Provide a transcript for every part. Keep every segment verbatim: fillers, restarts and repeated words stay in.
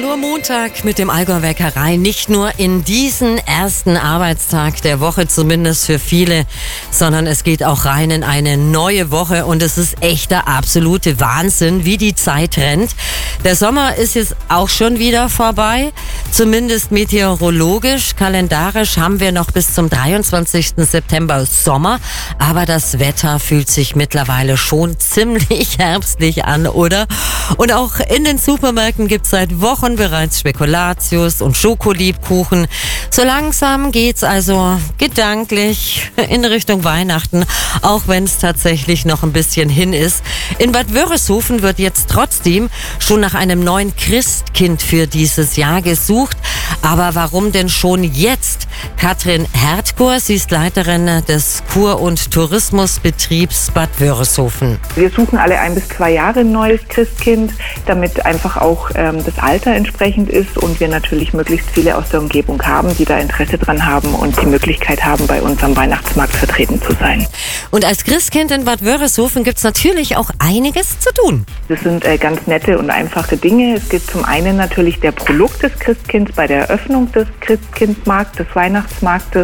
Uhr Montag mit dem Allgäu-Wecker rein. Nicht nur in diesen ersten Arbeitstag der Woche, zumindest für viele, sondern es geht auch rein in eine neue Woche und es ist echt der absolute Wahnsinn, wie die Zeit rennt. Der Sommer ist jetzt auch schon wieder vorbei, zumindest meteorologisch. Kalendarisch haben wir noch bis zum dreiundzwanzigsten September Sommer, aber das Wetter fühlt sich mittlerweile schon ziemlich herbstlich an, oder? Und auch in den Supermärkten gibt es seit Wochen bereits Spekulatius und Schokoliebkuchen. So langsam geht's also gedanklich in Richtung Weihnachten, auch wenn es tatsächlich noch ein bisschen hin ist. In Bad Wörishofen wird jetzt trotzdem schon nach einem neuen Christkind für dieses Jahr gesucht. Aber warum denn schon jetzt? Katrin Hertgur, sie ist Leiterin des Kur- und Tourismusbetriebs Bad Wörishofen. Wir suchen alle ein bis zwei Jahre ein neues Christkind, damit einfach auch ähm, das Alter entsprechend ist und wir natürlich möglichst viele aus der Umgebung haben, die da Interesse dran haben und die Möglichkeit haben, bei uns am Weihnachtsmarkt vertreten zu sein. Und als Christkind in Bad Wörishofen gibt es natürlich auch einiges zu tun. Das sind äh, ganz nette und einfache Dinge. Es gibt zum einen natürlich der Prolog des Christkinds bei der Eröffnung des Christkindsmarkts, des Weihnachtsmarktes.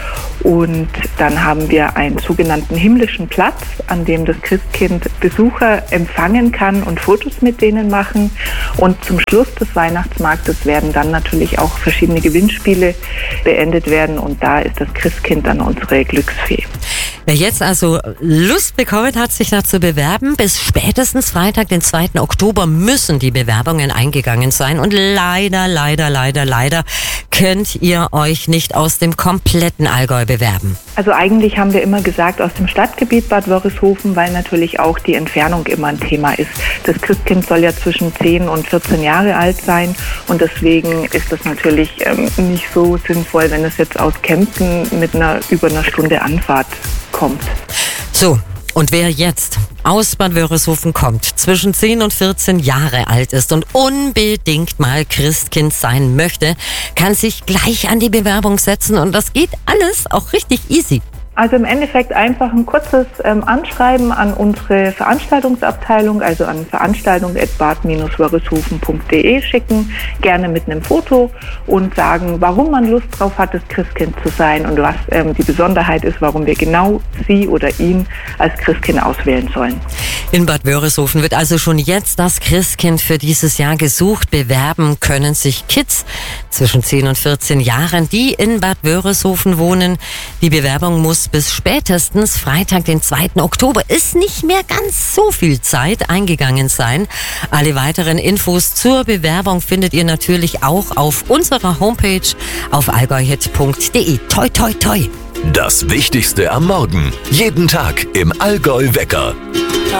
Und dann haben wir einen sogenannten himmlischen Platz, an dem das Christkind Besucher empfangen kann und Fotos mit denen machen. Und zum Schluss des Weihnachtsmarktes werden dann natürlich auch verschiedene Gewinnspiele beendet werden. Und da ist das Christkind dann unsere Glücksfee. Wer jetzt also Lust bekommen hat, sich dazu bewerben, bis spätestens Freitag, den zweiten Oktober, müssen die Bewerbungen eingegangen sein. Und leider, leider, leider, leider könnt ihr euch nicht aus dem kompletten Allgäu bewerben. Also eigentlich haben wir immer gesagt, aus dem Stadtgebiet Bad Wörishofen, weil natürlich auch die Entfernung immer ein Thema ist. Das Christkind soll ja zwischen zehn und vierzehn Jahre alt sein und deswegen ist das natürlich ähm, nicht so sinnvoll, wenn es jetzt aus Kempten mit einer über einer Stunde Anfahrt kommt. So, und wer jetzt aus Bad Wörishofen kommt, zwischen zehn und vierzehn Jahre alt ist und unbedingt mal Christkind sein möchte, kann sich gleich an die Bewerbung setzen und das geht alles auch richtig easy. Also im Endeffekt einfach ein kurzes ähm, Anschreiben an unsere Veranstaltungsabteilung, also an veranstaltung at bad dash wörishofen punkt de schicken, gerne mit einem Foto und sagen, warum man Lust drauf hat, das Christkind zu sein und was ähm, die Besonderheit ist, warum wir genau Sie oder ihn als Christkind auswählen sollen. In Bad Wörishofen wird also schon jetzt das Christkind für dieses Jahr gesucht. Bewerben können sich Kids zwischen zehn und vierzehn Jahren, die in Bad Wörishofen wohnen. Die Bewerbung muss bis spätestens Freitag, den zweiten Oktober, ist nicht mehr ganz so viel Zeit, eingegangen sein. Alle weiteren Infos zur Bewerbung findet ihr natürlich auch auf unserer Homepage auf allgäuhit punkt de. Toi, toi, toi! Das Wichtigste am Morgen. Jeden Tag im Allgäu-Wecker.